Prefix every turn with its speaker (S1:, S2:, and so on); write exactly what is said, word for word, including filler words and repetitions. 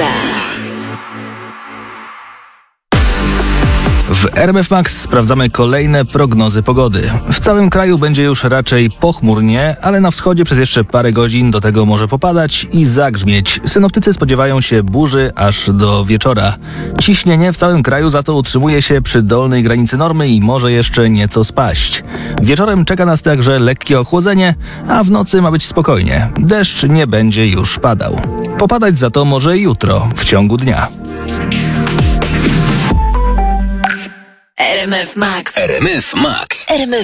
S1: W R M F Max sprawdzamy kolejne prognozy pogody. W całym kraju będzie już raczej pochmurnie, ale na wschodzie przez jeszcze parę godzin do tego może popadać i zagrzmieć. Synoptycy spodziewają się burzy aż do wieczora. Ciśnienie w całym kraju za to utrzymuje się przy dolnej granicy normy i może jeszcze nieco spaść. Wieczorem czeka nas także lekkie ochłodzenie, a w nocy ma być spokojnie. Deszcz nie będzie już padał. Popadać za to może jutro, w ciągu dnia.
S2: R M F Max.
S3: R M F Max.
S2: R M F